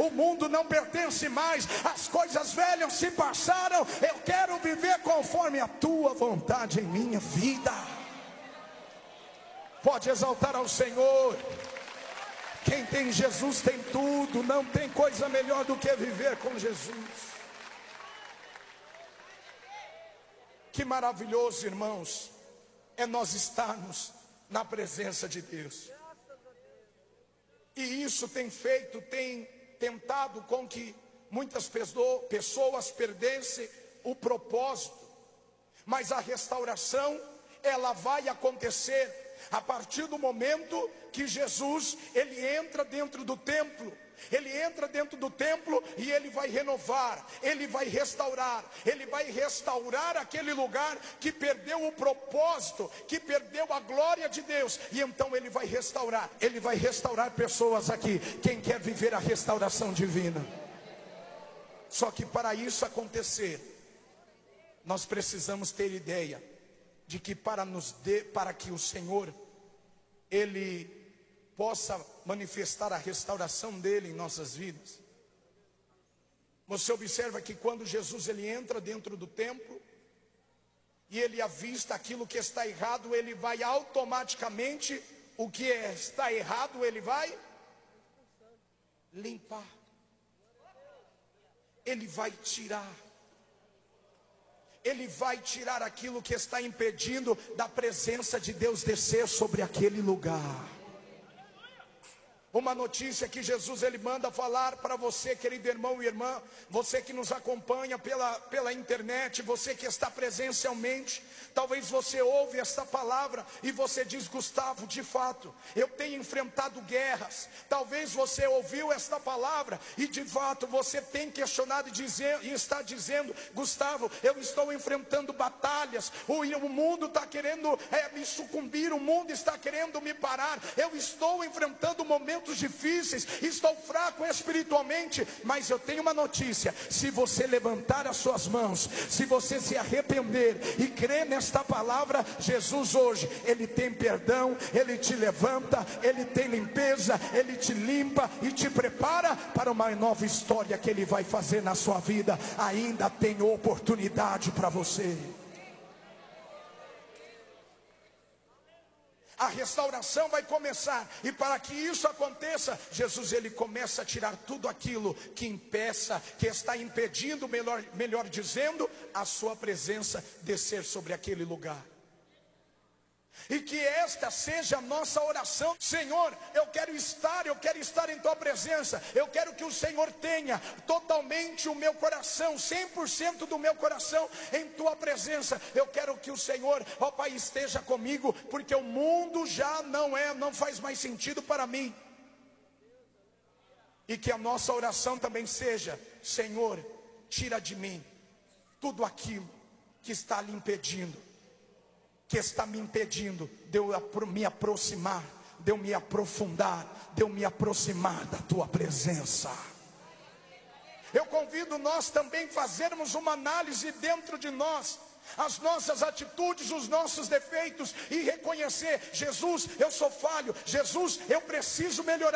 o mundo não pertence mais, as coisas velhas se passaram, eu quero viver conforme a tua vontade em minha vida. Pode exaltar ao Senhor. Quem tem Jesus tem tudo, não tem coisa melhor do que viver com Jesus. Que maravilhoso, irmãos, é nós estarmos na presença de Deus. E isso tem tentado com que muitas pessoas perdessem o propósito. Mas a restauração, ela vai acontecer a partir do momento que Jesus, ele entra dentro do templo. Ele entra dentro do templo e ele vai renovar, ele vai restaurar aquele lugar que perdeu o propósito, que perdeu a glória de Deus. E então ele vai restaurar pessoas aqui. Quem quer viver a restauração divina? Só que para isso acontecer, nós precisamos ter ideia de que para que o Senhor, ele possa manifestar a restauração dele em nossas vidas. Você observa que quando Jesus ele entra dentro do templo e ele avista aquilo que está errado, ele vai automaticamente, o que está errado ele vai limpar. Ele vai tirar. Ele vai tirar aquilo que está impedindo da presença de Deus descer sobre aquele lugar. Uma notícia que Jesus ele manda falar para você, querido irmão e irmã, você que nos acompanha pela internet, você que está presencialmente. Talvez você ouve esta palavra e você diz: Gustavo, de fato, eu tenho enfrentado guerras. Talvez você ouviu esta palavra e de fato você tem questionado e está dizendo: Gustavo, eu estou enfrentando batalhas, o mundo está querendo me sucumbir, o mundo está querendo me parar, eu estou enfrentando momentos difíceis, estou fraco espiritualmente. Mas eu tenho uma notícia: se você levantar as suas mãos, se você se arrepender e crer nesta palavra, Jesus hoje, ele tem perdão, ele te levanta, ele tem limpeza, ele te limpa e te prepara para uma nova história que ele vai fazer na sua vida. Ainda tem oportunidade para você. A restauração vai começar, e para que isso aconteça, Jesus ele começa a tirar tudo aquilo que impeça, que está impedindo, melhor dizendo, a sua presença descer sobre aquele lugar. E que esta seja a nossa oração: Senhor, eu quero estar em tua presença. Eu quero que o Senhor tenha totalmente o meu coração, 100% do meu coração em tua presença. Eu quero que o Senhor, ó Pai, esteja comigo, porque o mundo já não faz mais sentido para mim. E que a nossa oração também seja: Senhor, tira de mim tudo aquilo que está lhe impedindo, que está me impedindo de eu me aproximar, de eu me aprofundar, de eu me aproximar da tua presença. Eu convido nós também fazermos uma análise dentro de nós, as nossas atitudes, os nossos defeitos, e reconhecer: Jesus, eu sou falho, Jesus, eu preciso melhorar.